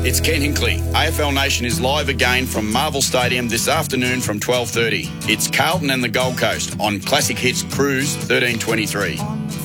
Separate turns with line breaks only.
It's Ken Hinkley. AFL Nation is live again from Marvel Stadium this afternoon from 12:30. It's Carlton and the Gold Coast on Classic Hits Cruise 1323.